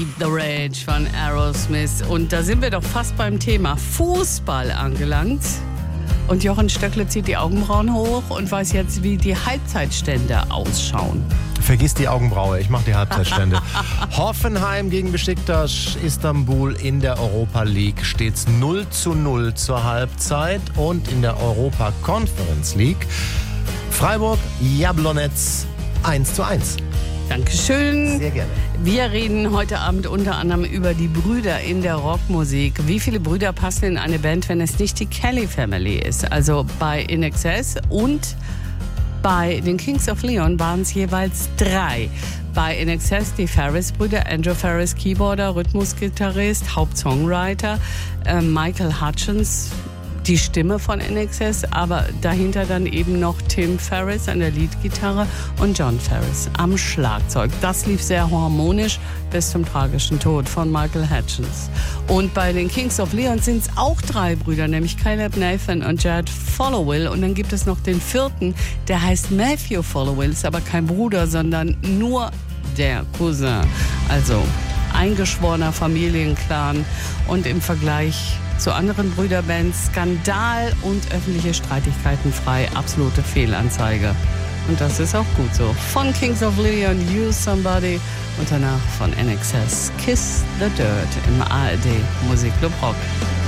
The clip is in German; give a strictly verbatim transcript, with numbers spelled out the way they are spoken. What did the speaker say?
The Rage von Aerosmith. Und da sind wir doch fast beim Thema Fußball angelangt. Und Jochen Stöckle zieht die Augenbrauen hoch und weiß jetzt, wie die Halbzeitstände ausschauen. Vergiss die Augenbraue, ich mache die Halbzeitstände. Hoffenheim gegen Besiktas Istanbul in der Europa League steht's null zu null zur Halbzeit. Und in der Europa Conference League Freiburg Jablonec eins zu eins. Dankeschön. Sehr gerne. Wir reden heute Abend unter anderem über die Brüder in der Rockmusik. Wie viele Brüder passen in eine Band, wenn es nicht die Kelly Family ist? Also bei I N X S und bei den Kings of Leon waren es jeweils drei. Bei I N X S die Ferris-Brüder, Andrew Ferris, Keyboarder, Rhythmusgitarrist, Hauptsongwriter, äh, Michael Hutchins, die Stimme von I N X S, aber dahinter dann eben noch Tim Ferris an der Leadgitarre und John Ferris am Schlagzeug. Das lief sehr harmonisch bis zum tragischen Tod von Michael Hutchins. Und bei den Kings of Leon sind es auch drei Brüder, nämlich Caleb Nathan und Jared Followill. Und dann gibt es noch den vierten, der heißt Matthew Followill, ist aber kein Bruder, sondern nur der Cousin. Also eingeschworener Familienclan und im Vergleich zu anderen Brüderbands Skandal und öffentliche Streitigkeiten frei. Absolute Fehlanzeige. Und das ist auch gut so. Von Kings of Leon, Use Somebody und danach von I N X S Kiss the Dirt im A R D Musikclub Rock.